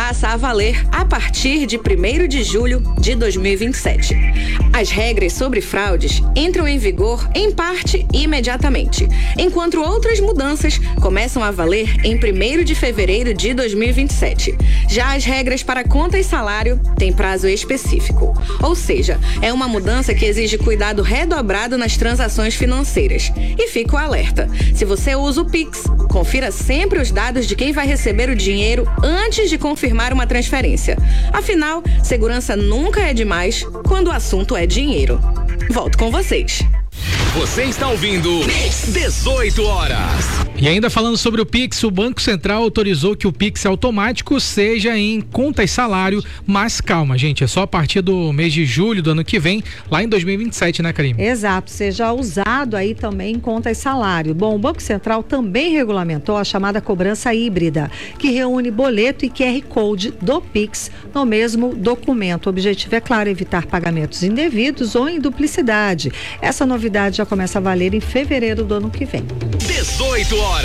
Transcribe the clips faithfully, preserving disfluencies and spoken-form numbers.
passa a valer a partir de primeiro de julho de dois mil e vinte e sete. As regras sobre fraudes entram em vigor, em parte, imediatamente, enquanto outras mudanças começam a valer em primeiro de fevereiro de dois mil e vinte e sete. Já as regras para conta e salário têm prazo específico. Ou seja, é uma mudança que exige cuidado redobrado nas transações financeiras. E fica o alerta: se você usa o Pix, confira sempre os dados de quem vai receber o dinheiro antes de confirmar uma transferência. Afinal, segurança nunca é demais quando o assunto é dinheiro. Volto com vocês. Você está ouvindo dezoito horas. E ainda falando sobre o Pix, o Banco Central autorizou que o Pix automático seja em conta e salário, mas calma, gente, é só a partir do mês de julho do ano que vem, lá em dois mil e vinte e sete, né, Karine? Exato, seja usado aí também em conta e salário. Bom, o Banco Central também regulamentou a chamada cobrança híbrida, que reúne boleto e Q R Code do Pix no mesmo documento. O objetivo é, claro, evitar pagamentos indevidos ou em duplicidade. Essa novidade já começa a valer em fevereiro do ano que vem. dezoito horas.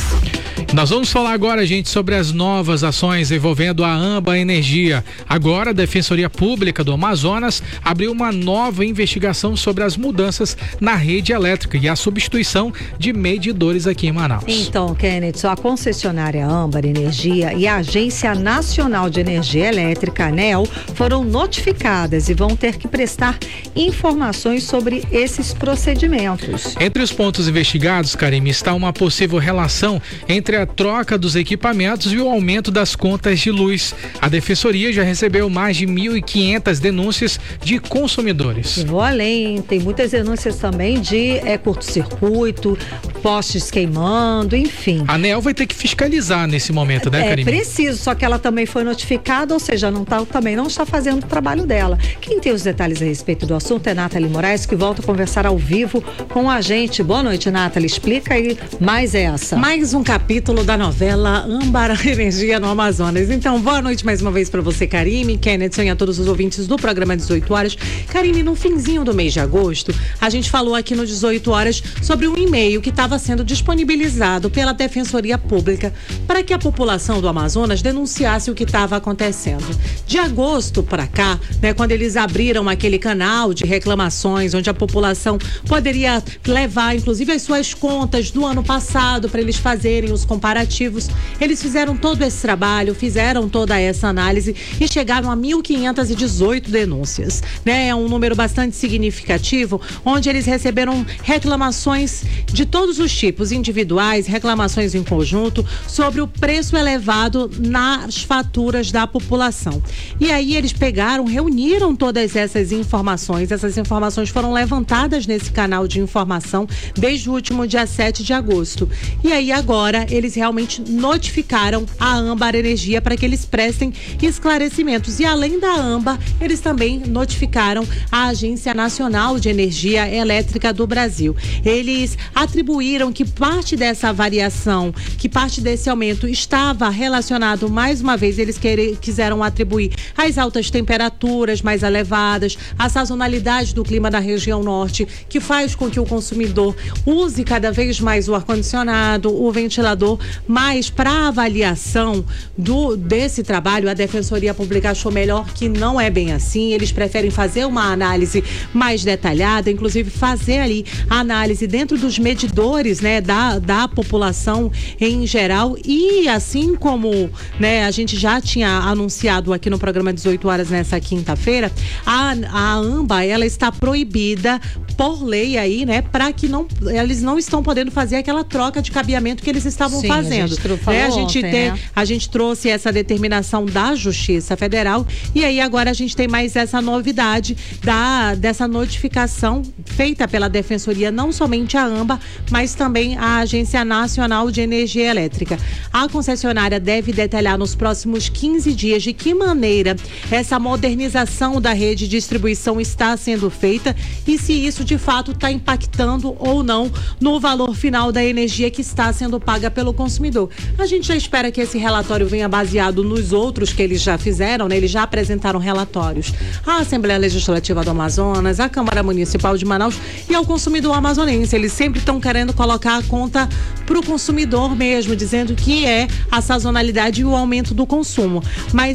Nós vamos falar agora, gente, sobre as novas ações envolvendo a Amba Energia. Agora, a Defensoria Pública do Amazonas abriu uma nova investigação sobre as mudanças na rede elétrica e a substituição de medidores aqui em Manaus. Então, Kenneth, a concessionária Amba Energia e a Agência Nacional de Energia Elétrica, ANEEL, foram notificadas e vão ter que prestar informações sobre esses procedimentos. Entre os pontos investigados, Karime, está uma possível relação entre a troca dos equipamentos e o aumento das contas de luz. A Defensoria já recebeu mais de mil e quinhentas denúncias de consumidores. Vou além, tem muitas denúncias também de é, curto-circuito, postes queimando, enfim. A ANEEL vai ter que fiscalizar nesse momento, né, Karine? É preciso, só que ela também foi notificada, ou seja, não tá, também não está fazendo o trabalho dela. Quem tem os detalhes a respeito do assunto é Nathalie Moraes, que volta a conversar ao vivo com a gente. Boa noite, Nathalie. Explica aí mais essa. Mais um capítulo da novela Amba Energia no Amazonas. Então, boa noite mais uma vez para você, Karine, Kenneth e a todos os ouvintes do programa dezoito horas. Karine, no finzinho do mês de agosto, a gente falou aqui no dezoito horas sobre um e-mail que estava sendo disponibilizado pela Defensoria Pública para que a população do Amazonas denunciasse o que estava acontecendo. De agosto para cá, né, quando eles abriram aquele canal de reclamações, onde a população poderia levar, inclusive, as suas contas do ano passado para eles fazerem os comparativos, eles fizeram todo esse trabalho, fizeram toda essa análise e chegaram a mil quinhentas e dezoito denúncias, né? É um número bastante significativo, onde eles receberam reclamações de todos os tipos, individuais, reclamações em conjunto, sobre o preço elevado nas faturas da população. E aí eles pegaram, reuniram todas essas informações, essas informações foram levantadas nesse canal de informação desde o último dia sete de agosto. E aí agora eles realmente notificaram a Amba Energia para que eles prestem esclarecimentos. E além da Amba, eles também notificaram a Agência Nacional de Energia Elétrica do Brasil. Eles atribuíram que parte dessa variação, que parte desse aumento estava relacionado, mais uma vez, eles quer, quiseram atribuir às altas temperaturas mais elevadas, a sazonalidade do clima da região norte, que faz com que o consumidor use cada vez mais o ar-condicionado, o ventilador, mas para avaliação do, desse trabalho, a Defensoria Pública achou melhor que não é bem assim. Eles preferem fazer uma análise mais detalhada, inclusive fazer ali a análise dentro dos medidores, né, da, da população em geral. E assim como, né, a gente já tinha anunciado aqui no programa dezoito horas nessa quinta-feira, a, a Amba, ela está proibida por lei aí, né, para que não, eles não estão podendo fazer aquela troca de cabeamento que eles estavam Sim, fazendo. A gente, né? a, gente ontem, tem, né? a gente trouxe essa determinação da Justiça Federal e aí agora a gente tem mais essa novidade da, dessa notificação feita pela Defensoria, não somente a Amba, mas também a Agência Nacional de Energia Elétrica. A concessionária deve detalhar nos próximos quinze dias de que maneira essa modernização da rede de distribuição está sendo feita e se isso de fato está impactando ou não no valor final da energia que está sendo paga pelo consumidor. A gente já espera que esse relatório venha baseado nos outros que eles já fizeram, né? Eles já apresentaram relatórios à Assembleia Legislativa do Amazonas, à Câmara Municipal de Manaus e ao consumidor amazonense. Eles sempre estão querendo colocar a conta para o consumidor mesmo, dizendo que é a sazonalidade e o aumento do consumo. Mas